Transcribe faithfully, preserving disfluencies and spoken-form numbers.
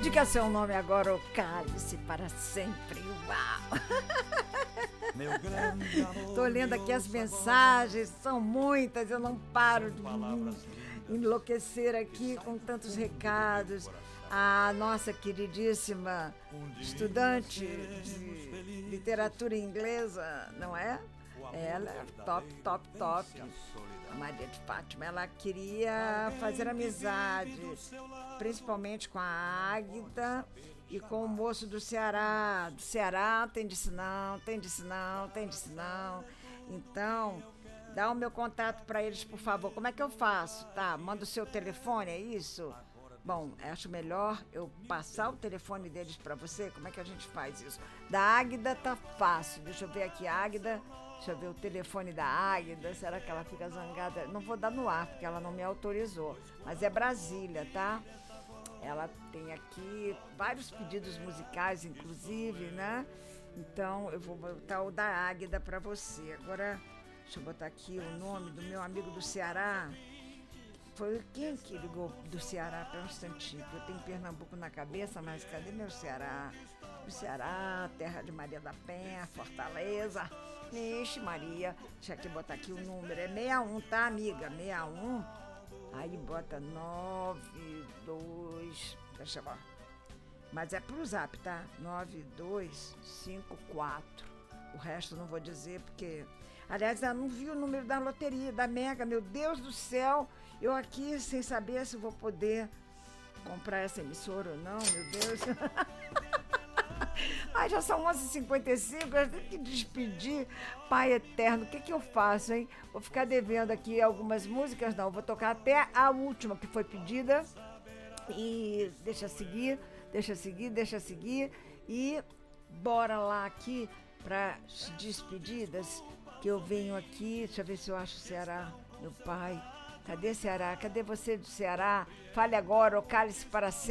Diga seu nome agora, o cálice para sempre. Uau! Estou lendo aqui as mensagens, são muitas, eu não paro de enlouquecer aqui com tantos recados. A nossa queridíssima estudante de literatura inglesa, não é? Ela é top, top, top. A Maria de Fátima, ela queria fazer amizade, principalmente com a Águida e com o moço do Ceará. Do Ceará tem disso não, tem disso não, tem disso não. Então, dá o meu contato para eles, por favor. Como é que eu faço? Tá, manda o seu telefone, é isso? Bom, acho melhor eu passar o telefone deles para você. Como é que a gente faz isso? Da Águida tá fácil. Deixa eu ver aqui, Águida. Deixa eu ver o telefone da Águida. Será que ela fica zangada? Não vou dar no ar, porque ela não me autorizou. Mas é Brasília, tá? Ela tem aqui vários pedidos musicais, inclusive, né? Então, eu vou botar o da Águida para você. Agora, deixa eu botar aqui o nome do meu amigo do Ceará. Foi quem que ligou do Ceará para um instantinho? Eu tenho Pernambuco na cabeça, mas cadê meu Ceará? O Ceará, terra de Maria da Penha, Fortaleza. Ixi, Maria. Deixa aqui botar aqui o número. É sessenta e um, tá, amiga? sessenta e um. Aí bota nove dois. Deixa eu ver. Mas é pro zap, tá? nove dois cinco quatro. O resto eu não vou dizer porque... Aliás, eu não vi o número da loteria, da Mega. Meu Deus do céu. Eu aqui sem saber se vou poder comprar essa emissora ou não, meu Deus. Ai, já são onze e cinquenta e cinco, eu tenho que despedir. Pai eterno, o que que eu faço, hein? Vou ficar devendo aqui algumas músicas? Não, vou tocar até a última que foi pedida. E deixa seguir, deixa seguir, deixa seguir. E bora lá aqui para as despedidas, que eu venho aqui. Deixa eu ver se eu acho o Ceará, meu pai. Cadê Ceará? Cadê você do Ceará? Fale agora, o cálice para sempre.